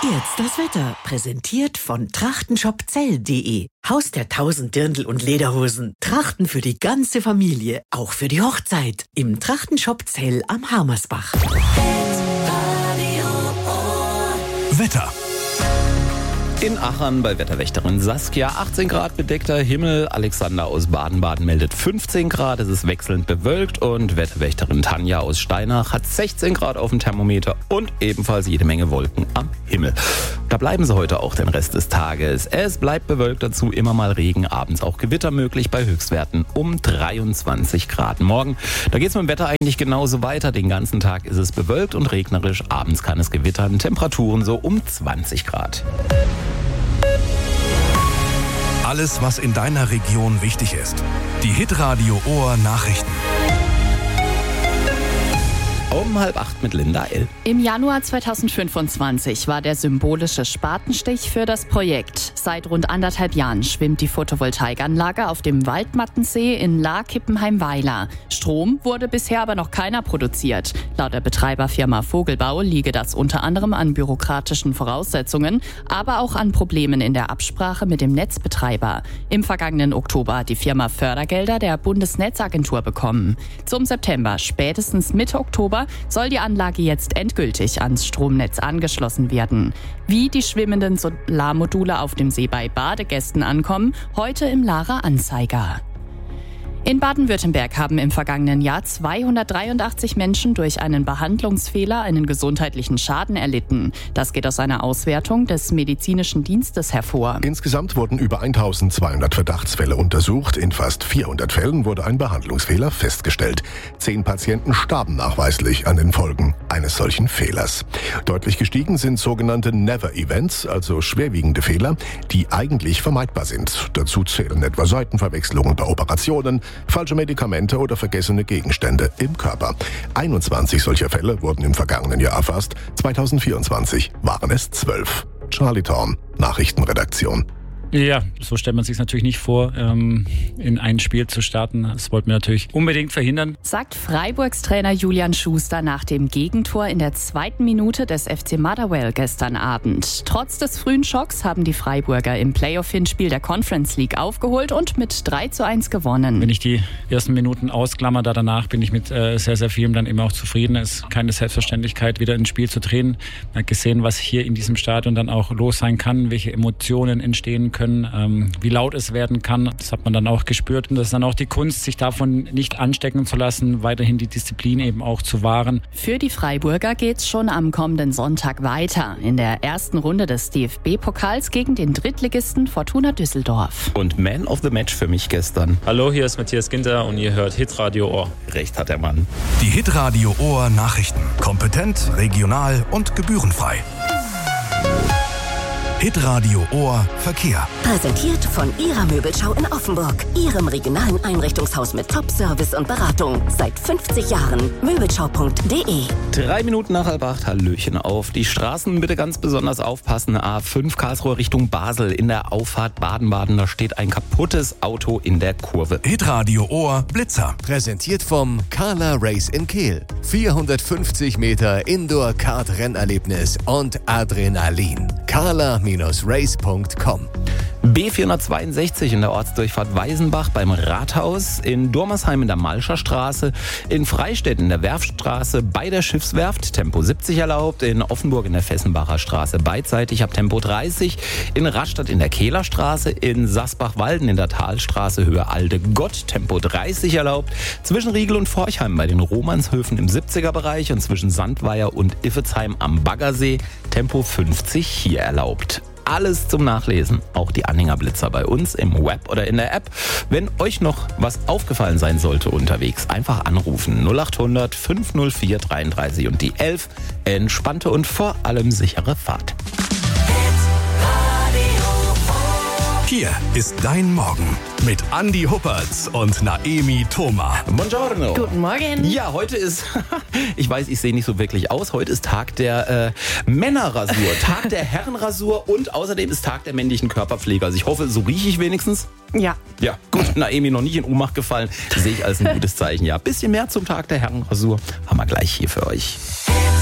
Jetzt das Wetter, präsentiert von trachtenshopzell.de. Haus der 1000 Dirndl und Lederhosen. Trachten für die ganze Familie, auch für die Hochzeit. Im Trachtenshop Zell am Harmersbach. Wetter. In Achern bei Wetterwächterin Saskia 18 Grad bedeckter Himmel. Alexander aus Baden-Baden meldet 15 Grad. Es ist wechselnd bewölkt und Wetterwächterin Tanja aus Steinach hat 16 Grad auf dem Thermometer und ebenfalls jede Menge Wolken am Himmel. Da bleiben sie heute auch den Rest des Tages. Es bleibt bewölkt, dazu immer mal Regen, abends auch Gewitter möglich bei Höchstwerten um 23 Grad. Morgen, da geht es mit dem Wetter eigentlich genauso weiter. Den ganzen Tag ist es bewölkt und regnerisch. Abends kann es gewittern. Temperaturen so um 20 Grad. Alles, was in deiner Region wichtig ist. Die Hitradio Ohr Nachrichten. Um 7:30 mit Linda L. Im Januar 2025 war der symbolische Spatenstich für das Projekt. Seit rund 1,5 Jahren schwimmt die Photovoltaikanlage auf dem Waldmattensee in Lahr-Kippenheim-Weiler. Strom wurde bisher aber noch keiner produziert. Laut der Betreiberfirma Vogelbau liege das unter anderem an bürokratischen Voraussetzungen, aber auch an Problemen in der Absprache mit dem Netzbetreiber. Im vergangenen Oktober hat die Firma Fördergelder der Bundesnetzagentur bekommen. Zum September, spätestens Mitte Oktober, soll die Anlage jetzt endgültig ans Stromnetz angeschlossen werden. Wie die schwimmenden Solarmodule auf dem See bei Badegästen ankommen, heute im Lahrer Anzeiger. In Baden-Württemberg haben im vergangenen Jahr 283 Menschen durch einen Behandlungsfehler einen gesundheitlichen Schaden erlitten. Das geht aus einer Auswertung des medizinischen Dienstes hervor. Insgesamt wurden über 1200 Verdachtsfälle untersucht. In fast 400 Fällen wurde ein Behandlungsfehler festgestellt. 10 Patienten starben nachweislich an den Folgen eines solchen Fehlers. Deutlich gestiegen sind sogenannte Never-Events, also schwerwiegende Fehler, die eigentlich vermeidbar sind. Dazu zählen etwa Seitenverwechslungen bei Operationen, falsche Medikamente oder vergessene Gegenstände im Körper. 21 solcher Fälle wurden im vergangenen Jahr erfasst. 2024 waren es 12. Charlie Thorn, Nachrichtenredaktion. Ja, so stellt man sich natürlich nicht vor, in ein Spiel zu starten. Das wollten wir natürlich unbedingt verhindern. Sagt Freiburgs Trainer Julian Schuster nach dem Gegentor in der 2. Minute des FC Motherwell gestern Abend. Trotz des frühen Schocks haben die Freiburger im Playoff-Hinspiel der Conference League aufgeholt und mit 3:1 gewonnen. Wenn ich die ersten Minuten ausklammer, danach bin ich mit sehr, sehr vielem dann immer auch zufrieden. Es ist keine Selbstverständlichkeit, wieder ins Spiel zu drehen. Man hat gesehen, was hier in diesem Stadion dann auch los sein kann, welche Emotionen entstehen können. Wie laut es werden kann, das hat man dann auch gespürt. Und das ist dann auch die Kunst, sich davon nicht anstecken zu lassen, weiterhin die Disziplin eben auch zu wahren. Für die Freiburger geht's schon am kommenden Sonntag weiter. In der ersten Runde des DFB-Pokals gegen den Drittligisten Fortuna Düsseldorf. Und Man of the Match für mich gestern. Hallo, hier ist Matthias Ginter und ihr hört Hitradio Ohr. Recht hat der Mann. Die Hitradio Ohr Nachrichten. Kompetent, regional und gebührenfrei. Hitradio Ohr Verkehr. Präsentiert von Ihrer Möbelschau in Offenburg. Ihrem regionalen Einrichtungshaus mit Top-Service und Beratung. Seit 50 Jahren. Möbelschau.de. 3 Minuten nach 7:30, Hallöchen auf die Straßen. Bitte ganz besonders aufpassen. A5 Karlsruhe Richtung Basel. In der Auffahrt Baden-Baden, da steht ein kaputtes Auto in der Kurve. Hitradio Ohr Blitzer. Präsentiert vom Carla Race in Kehl. 450 Meter Indoor-Kart-Rennerlebnis und Adrenalin. Carla-race.com. B462 in der Ortsdurchfahrt Weisenbach beim Rathaus, in Dormersheim in der Malscher Straße, in Freistädt in der Werftstraße bei der Schiffswerft Tempo 70 erlaubt, in Offenburg in der Fessenbacher Straße beidseitig ab Tempo 30, in Rastatt in der Kehlerstraße, in Sasbach-Walden in der Talstraße Höhe Alte Gott Tempo 30 erlaubt, zwischen Riegel und Forchheim bei den Romanshöfen im 70er Bereich und zwischen Sandweier und Iffezheim am Baggersee Tempo 50 hier erlaubt. Alles zum Nachlesen, auch die Anhängerblitzer bei uns im Web oder in der App. Wenn euch noch was aufgefallen sein sollte unterwegs, einfach anrufen 0800 504 33 und die 11. Entspannte und vor allem sichere Fahrt. Hier ist dein Morgen mit Andi Huppertz und Naemi Thoma. Buongiorno. Guten Morgen. Ja, heute ist, ich weiß, ich sehe nicht so wirklich aus, heute ist Tag der Männerrasur, Tag der Herrenrasur und außerdem ist Tag der männlichen Körperpflege. Also ich hoffe, so rieche ich wenigstens. Ja. Ja, gut, Naemi noch nicht in Ohnmacht gefallen, sehe ich als ein gutes Zeichen. Ja, bisschen mehr zum Tag der Herrenrasur haben wir gleich hier für euch.